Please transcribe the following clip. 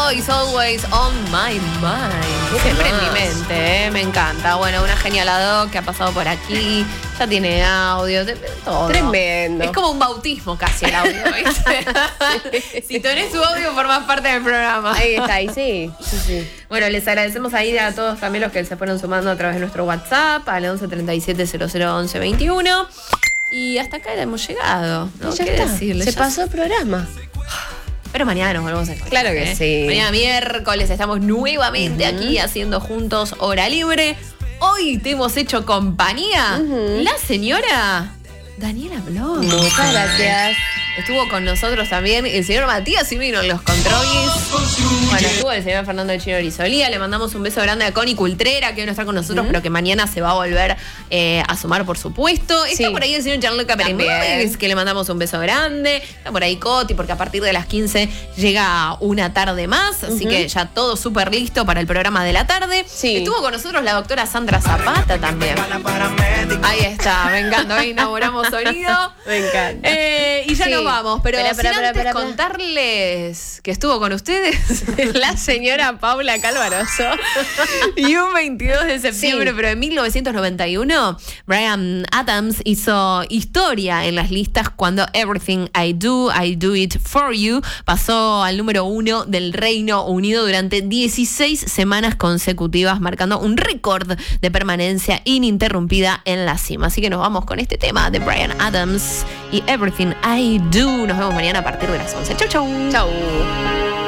Lizzo is always on my mind. Siempre en mi mente, me encanta. Bueno, una genialada que ha pasado por aquí. Ya tiene audio, todo. Tremendo. Es como un bautismo casi el audio, ¿viste? Si tenés tu audio, formás parte del programa. Ahí está, ahí sí. Bueno, les agradecemos ahí a todos también los que se fueron sumando a través de nuestro WhatsApp al 11 37 00 11 21. Y hasta acá hemos llegado, ¿no? Ya ¿Qué está. decirles? Se pasó el programa. Pero mañana nos volvemos a encontrar. Claro que sí. Mañana miércoles estamos nuevamente aquí haciendo juntos Hora Libre. Hoy te hemos hecho compañía la señora Daniela Blom. Muchas gracias. Estuvo con nosotros también el señor Matías Simino en los controles. Bueno, estuvo el señor Fernando Chino Risolía. Le mandamos un beso grande a Connie Cultrera, que hoy no está con nosotros, pero que mañana se va a volver a sumar, por supuesto. Está por ahí el señor Gianluca Bermúdez, que le mandamos un beso grande. Está por ahí Coti, porque a partir de las 15 llega una tarde más. Así que ya todo súper listo para el programa de la tarde. Sí. Estuvo con nosotros la doctora Sandra Zapata también. Ahí está, me encanta. Hoy inauguramos sonido. Me encanta. Y ya nos vamos, pero Espera, sin antes contarles que estuvo con ustedes La señora Paula Calvaroso. y un 22 de septiembre, pero en 1991, Bryan Adams hizo historia en las listas cuando Everything I Do It For You pasó al número 1 del Reino Unido durante 16 semanas consecutivas, marcando un récord de permanencia ininterrumpida en la cima. Así que nos vamos con este tema de Bryan Adams y Everything I Do. Nos vemos mañana a partir de las 11. Chau, chau. Chau.